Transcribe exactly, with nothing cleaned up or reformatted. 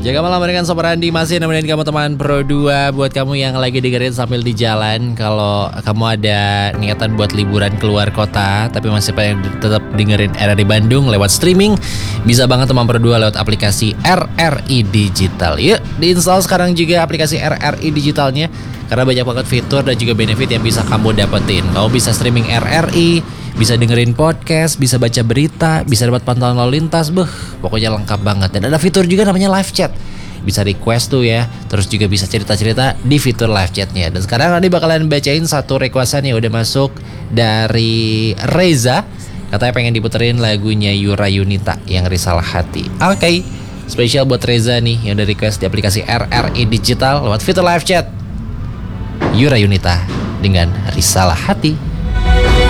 Jaga malam dengan Sobat Randi masih nemenin kamu teman Pro dua. Buat kamu yang lagi dengerin sambil di jalan, kalau kamu ada niatan buat liburan keluar kota tapi masih pengen tetap dengerin R R I Bandung lewat streaming, bisa banget teman Pro dua lewat aplikasi R R I Digital. Yuk diinstal sekarang juga aplikasi R R I Digitalnya, karena banyak banget fitur dan juga benefit yang bisa kamu dapetin. Kamu bisa streaming R R I, bisa dengerin podcast, bisa baca berita, bisa dapat pantauan lalu lintas, beuh, pokoknya lengkap banget. Dan ada fitur juga namanya live chat, bisa request tuh ya, terus juga bisa cerita-cerita di fitur live chatnya. Dan sekarang Andi bakalan bacain satu requestan yang udah masuk dari Reza. Katanya pengen diputerin lagunya Yura Yunita yang Risalah Hati. Oke, okay. Spesial buat Reza nih yang udah request di aplikasi R R I Digital lewat fitur live chat. Yura Yunita dengan Risalah Hati.